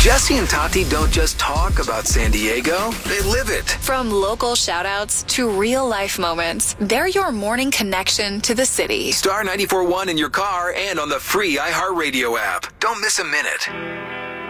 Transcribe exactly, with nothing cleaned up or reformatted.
Jesse and Tati don't just talk about San Diego, they live it. From local shout-outs to real-life moments, they're your morning connection to the city. Star ninety-four point one in your car and on the free iHeartRadio app. Don't miss a minute.